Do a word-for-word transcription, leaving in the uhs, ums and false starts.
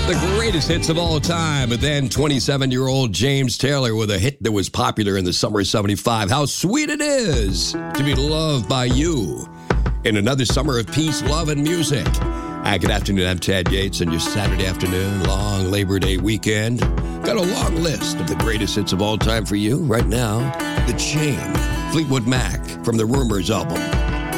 The greatest hits of all time, but then twenty-seven-year-old James Taylor with a hit that was popular in the summer of seventy-five. How sweet it is to be loved by you in another summer of peace, love, and music. Hi, good afternoon. I'm Tad Yates, and your Saturday afternoon, long Labor Day weekend. Got a long list of the greatest hits of all time for you right now. The Chain, Fleetwood Mac from the Rumors album.